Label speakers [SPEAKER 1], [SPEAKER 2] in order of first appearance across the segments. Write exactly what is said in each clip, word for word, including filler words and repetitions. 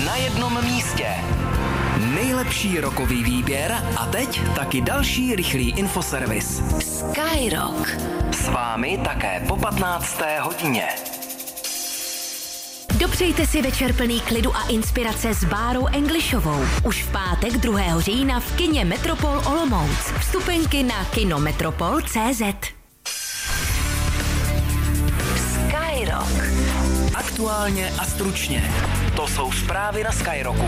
[SPEAKER 1] na jednom místě. Nejlepší rokový výběr a teď taky další rychlý infoservis.
[SPEAKER 2] Skyrock.
[SPEAKER 1] S vámi také po patnácté hodině.
[SPEAKER 2] Dopřejte si večer plný klidu a inspirace s Bárou Englishovou. Už v pátek druhého října v kině Metropol Olomouc. Vstupenky na kinometropol tečka cé zet. Skyrock.
[SPEAKER 1] Aktuálně a stručně. To jsou zprávy na Skyrocku.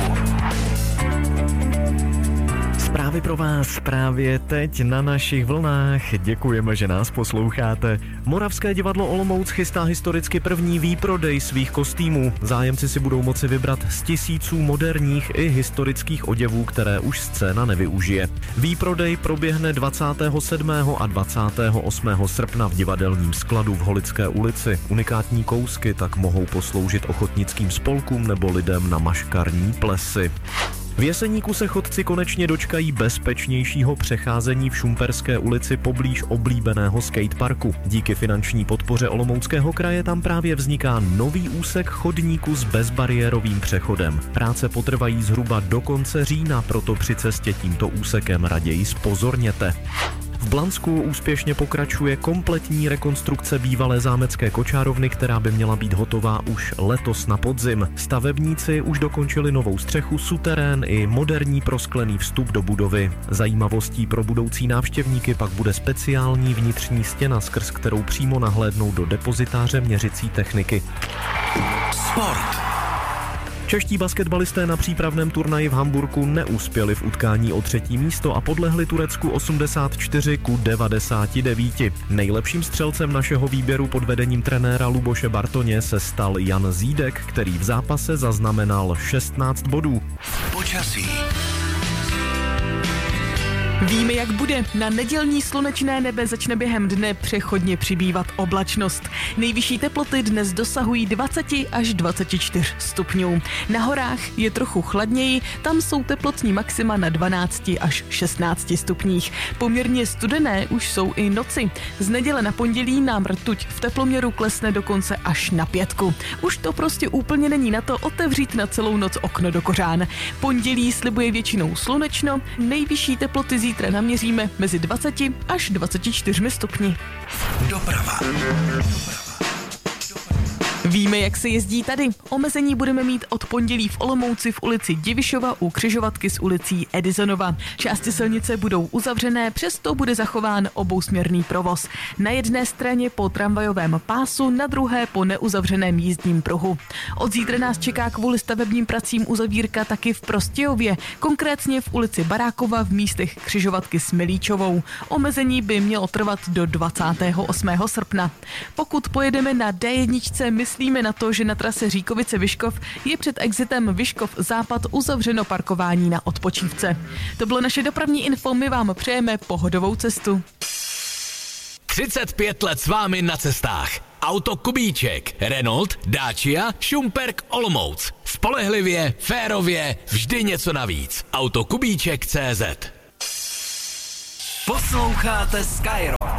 [SPEAKER 3] Zprávy pro vás právě teď na našich vlnách. Děkujeme, že nás posloucháte. Moravské divadlo Olomouc chystá historicky první výprodej svých kostýmů. Zájemci si budou moci vybrat z tisíců moderních i historických oděvů, které už scéna nevyužije. Výprodej proběhne dvacátého sedmého a dvacátého osmého srpna v divadelním skladu v Holické ulici. Unikátní kousky tak mohou posloužit ochotnickým spolkům nebo lidem na maškarní plesy. V Jeseníku se chodci konečně dočkají bezpečnějšího přecházení v Šumperské ulici poblíž oblíbeného skateparku. Díky finanční podpoře Olomouckého kraje tam právě vzniká nový úsek chodníku s bezbariérovým přechodem. Práce potrvají zhruba do konce října, proto při cestě tímto úsekem raději zpozorněte. V Blansku úspěšně pokračuje kompletní rekonstrukce bývalé zámecké kočárovny, která by měla být hotová už letos na podzim. Stavebníci už dokončili novou střechu, suterén i moderní prosklený vstup do budovy. Zajímavostí pro budoucí návštěvníky pak bude speciální vnitřní stěna, skrz kterou přímo nahlédnou do depozitáře měřicí techniky.
[SPEAKER 1] Sport.
[SPEAKER 3] Čeští basketbalisté na přípravném turnaji v Hamburku neuspěli v utkání o třetí místo a podlehli Turecku osmdesát čtyři ku devadesáti devíti. Nejlepším střelcem našeho výběru pod vedením trenéra Luboše Bartoně se stal Jan Zídek, který v zápase zaznamenal šestnáct bodů.
[SPEAKER 1] Počasí.
[SPEAKER 4] Víme, jak bude. Na nedělní slunečné nebe začne během dne přechodně přibývat oblačnost. Nejvyšší teploty dnes dosahují dvacet až dvacet čtyři stupňů. Na horách je trochu chladněji, tam jsou teplotní maxima na dvanáct až šestnáct stupních. Poměrně studené už jsou i noci. Z neděle na pondělí nám rtuť v teploměru klesne dokonce až na pětku. Už to prostě úplně není na to otevřít na celou noc okno do kořán. Pondělí slibuje většinou slunečno, nejvyšší teploty zítra naměříme mezi dvacet až dvacet čtyři stupni.
[SPEAKER 1] Doprava.
[SPEAKER 4] Víme, jak se jezdí tady. Omezení budeme mít od pondělí v Olomouci v ulici Divišova u křižovatky s ulicí Edisonova. Části silnice budou uzavřené, přesto bude zachován obousměrný provoz. Na jedné straně po tramvajovém pásu, na druhé po neuzavřeném jízdním pruhu. Od zítra nás čeká kvůli stavebním pracím uzavírka taky v Prostějově, konkrétně v ulici Barákova v místech křižovatky s Milíčovou. Omezení by mělo trvat do dvacátého osmého srpna. Pokud pojedeme na D jedna, myslíme na to, že na trase Říkovice-Vyškov je před exitem Vyškov Západ uzavřeno parkování na odpočívce. To bylo naše dopravní info, my vám přejeme pohodovou cestu.
[SPEAKER 5] třicet pět let s vámi na cestách. Auto Kubíček, Renault, Dacia, Šumperk, Olomouc. Spolehlivě, férově, vždy něco navíc. Auto Kubíček tečka cé zet.
[SPEAKER 1] Posloucháte Skyrock.